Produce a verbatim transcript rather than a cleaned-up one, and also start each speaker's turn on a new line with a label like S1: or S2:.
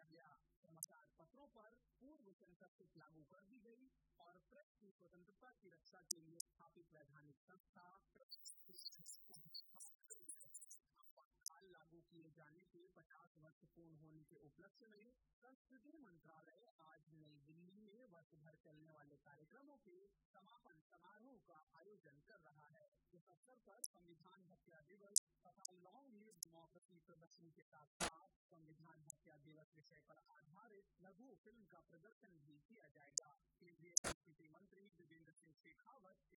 S1: गया। समाचार पत्रों पर पूर्व सेंसरशिप लागू कर दी गई और प्रेस की स्वतंत्रता की रक्षा के लिए स्थापित वैधानिक संस्था लागू किए जाने के पचास वर्ष पूर्ण होने के उपलक्ष्य में संस्कृति मंत्रालय आज नई दिल्ली में वर्ष भर चलने वाले कार्यक्रमों के समापन समारोह का आयोजन कर रहा है। इस अवसर पर संविधान हत्या दिवस तथा लॉन्ग लिव डेमोक्रेसी प्रदर्शनी के साथ साथ संविधान हत्या दिवस विषय पर आधारित लघु फिल्म का प्रदर्शन भी किया जाएगा। केंद्रीय संस्कृति मंत्री विजेंद्र सिंह शेखावत